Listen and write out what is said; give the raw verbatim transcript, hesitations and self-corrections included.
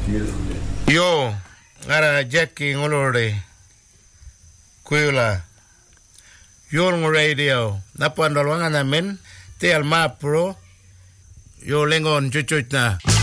beautiful day. Yo, ngara Jackie ngolore. Kuila. Yo ng radio. Napandol wanga namin. Te alma pro. Yo lengon chuchuch na.